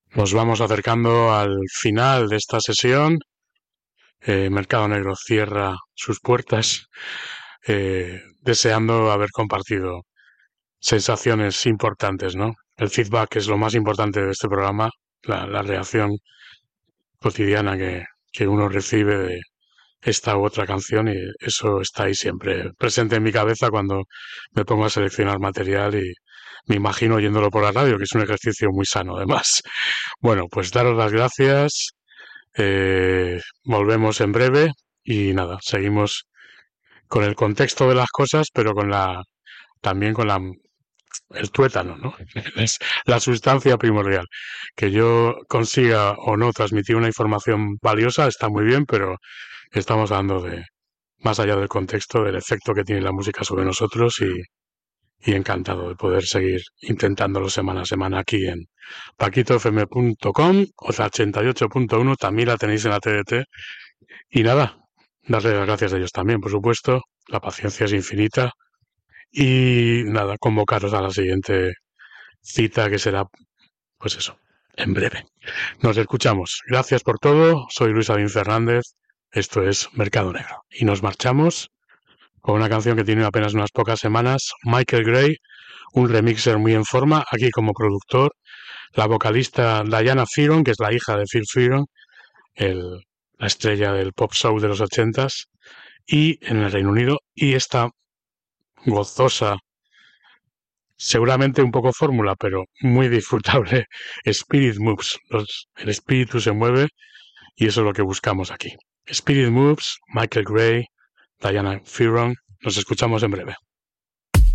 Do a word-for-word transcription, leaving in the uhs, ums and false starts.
Nos vamos acercando al final de esta sesión. Eh, Mercado Negro cierra sus puertas, eh, deseando haber compartido sensaciones importantes, ¿no? El feedback es lo más importante de este programa, la, la reacción cotidiana que, que uno recibe de esta u otra canción, y eso está ahí siempre presente en mi cabeza cuando me pongo a seleccionar material y me imagino oyéndolo por la radio, que es un ejercicio muy sano además. Bueno, pues daros las gracias. Eh, volvemos en breve y nada, seguimos con el contexto de las cosas, pero con la también con la el tuétano, ¿no? Es la sustancia primordial. Que yo consiga o no transmitir una información valiosa está muy bien, pero estamos hablando de más allá del contexto, del efecto que tiene la música sobre nosotros, y, y encantado de poder seguir intentándolo semana a semana aquí en paquito f m punto com o sea, ochenta y ocho punto uno, también la tenéis en la T D T. Y nada, darle las gracias a ellos también, por supuesto. La paciencia es infinita. Y nada, convocaros a la siguiente cita, que será, pues eso, en breve. Nos escuchamos. Gracias por todo. Soy Luis Abín Fernández. Esto es Mercado Negro. Y nos marchamos con una canción que tiene apenas unas pocas semanas. Michael Gray, un remixer muy en forma, aquí como productor. La vocalista Diana Fearon, que es la hija de Phil Fearon, el, la estrella del pop show de los ochentas, y en el Reino Unido. Y esta gozosa, seguramente un poco fórmula, pero muy disfrutable, Spirit Moves. Los, el espíritu se mueve y eso es lo que buscamos aquí. Spirit Moves, Michael Gray, Diana Fearon. Nos escuchamos en breve.